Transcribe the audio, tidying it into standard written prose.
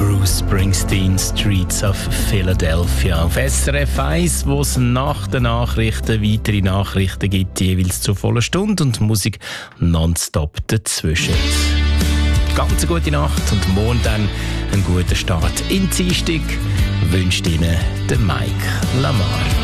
Bruce Springsteen, Streets of Philadelphia. Auf SRF 1, wo es nach den Nachrichten weitere Nachrichten gibt, jeweils zur vollen Stunde und Musik nonstop dazwischen. Ganz eine gute Nacht und morgen dann einen guten Start in die Dienstag wünscht Ihnen der Mike Lamar.